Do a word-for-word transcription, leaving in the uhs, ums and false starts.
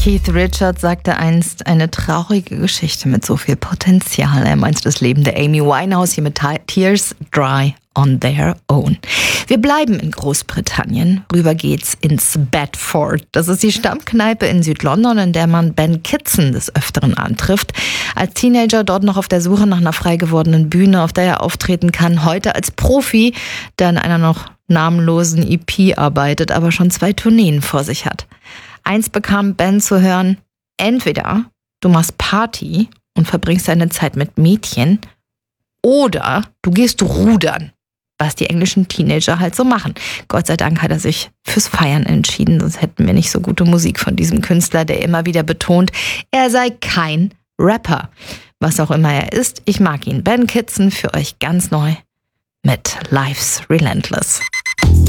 Keith Richards sagte einst, eine traurige Geschichte mit so viel Potenzial. Er meinte das Leben der Amy Winehouse hier mit Tears Dry on Their Own. Wir bleiben in Großbritannien. Rüber geht's ins Bedford. Das ist die Stammkneipe in Südlondon, in der man Ben Kitson des Öfteren antrifft. Als Teenager dort noch auf der Suche nach einer frei gewordenen Bühne, auf der er auftreten kann. Heute als Profi, der an einer noch namenlosen E P arbeitet, aber schon zwei Tourneen vor sich hat. Eins bekam Ben zu hören: entweder du machst Party und verbringst deine Zeit mit Mädchen, oder du gehst rudern, was die englischen Teenager halt so machen. Gott sei Dank hat er sich fürs Feiern entschieden, sonst hätten wir nicht so gute Musik von diesem Künstler, der immer wieder betont, er sei kein Rapper. Was auch immer er ist, ich mag ihn. Ben Kitson für euch ganz neu mit Life's Relentless.